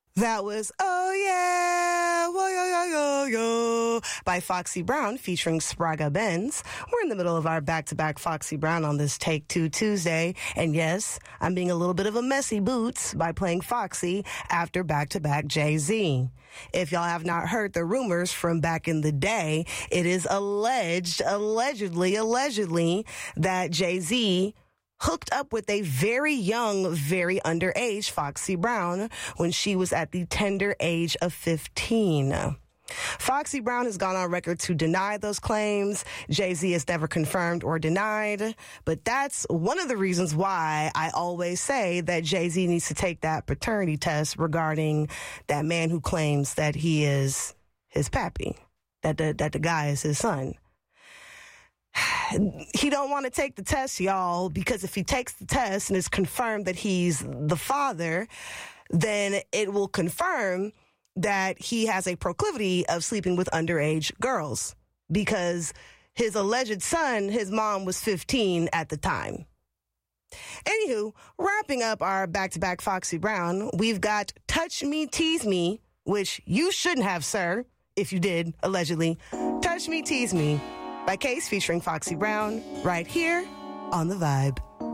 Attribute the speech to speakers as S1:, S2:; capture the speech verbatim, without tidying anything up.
S1: That was Oh Yeah, Whoa, yo, yo, yo, yo, by Foxy Brown featuring Spraga Benz. We're in the middle of our back-to-back Foxy Brown on this Take Two Tuesday. And yes, I'm being a little bit of a messy boots by playing Foxy after back-to-back Jay-Z. If y'all have not heard the rumors from back in the day, it is alleged, allegedly, allegedly that Jay-Z hooked up with a very young, very underage Foxy Brown when she was at the tender age of fifteen. Foxy Brown has gone on record to deny those claims. Jay-Z has never confirmed or denied. But that's one of the reasons why I always say that Jay-Z needs to take that paternity test regarding that man who claims that he is his pappy, that the, that the guy is his son. He don't want to take the test, y'all, because if he takes the test and it's confirmed that he's the father, then it will confirm that he has a proclivity of sleeping with underage girls because his alleged son, his mom was fifteen at the time. Anywho, wrapping up our back-to-back Foxy Brown, we've got Touch Me, Tease Me, which you shouldn't have, sir, if you did, allegedly. Touch Me, Tease Me by Case featuring Foxy Brown right here on The Vibe.